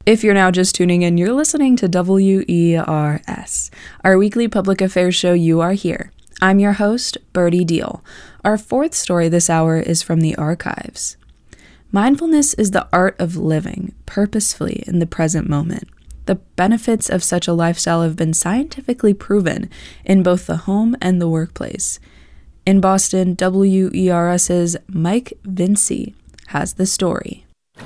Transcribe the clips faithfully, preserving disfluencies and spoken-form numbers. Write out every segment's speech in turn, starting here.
If you're now just tuning in, you're listening to W E R S, our weekly public affairs show You Are Here. I'm your host, Birdie Deal. Our fourth story this hour is from the archives. Mindfulness is the art of living purposefully in the present moment. The benefits of such a lifestyle have been scientifically proven in both the home and the workplace. In Boston, W E R S's Mike Vinci has the story.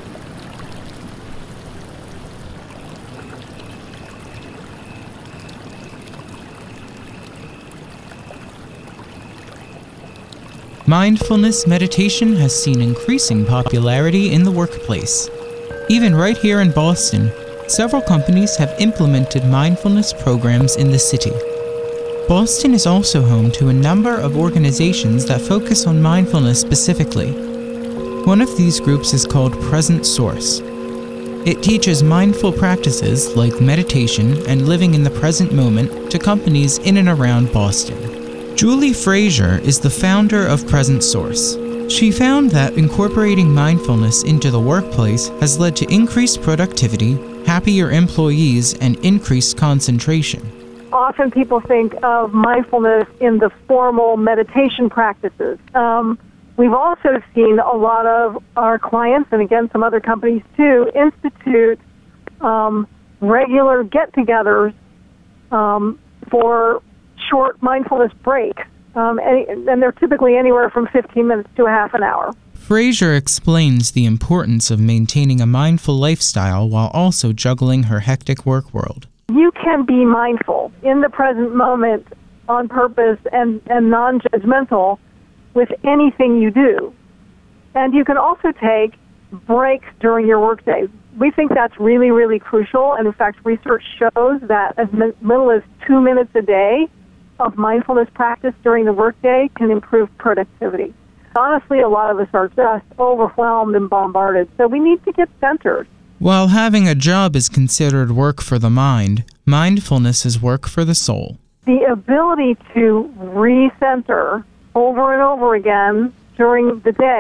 Mindfulness meditation has seen increasing popularity in the workplace. Even right here in Boston, several companies have implemented mindfulness programs in the city. Boston is also home to a number of organizations that focus on mindfulness specifically. One of these groups is called Present Source. It teaches mindful practices like meditation and living in the present moment to companies in and around Boston. Julie Frazier is the founder of Present Source. She found that incorporating mindfulness into the workplace has led to increased productivity, happier employees, and increased concentration. Often people think of mindfulness in the formal meditation practices. Um, we've also seen a lot of our clients, and again some other companies too, institute um, regular get-togethers um, for short mindfulness break, um, and, and they're typically anywhere from fifteen minutes to a half an hour. Frazier explains the importance of maintaining a mindful lifestyle while also juggling her hectic work world. You can be mindful in the present moment on purpose and, and non-judgmental with anything you do. And you can also take breaks during your workday. We think that's really, really crucial, and in fact, research shows that as little as two minutes a day of mindfulness practice during the workday can improve productivity. Honestly, a lot of us are just overwhelmed and bombarded, so we need to get centered. While having a job is considered work for the mind, mindfulness is work for the soul. The ability to recenter over and over again during the day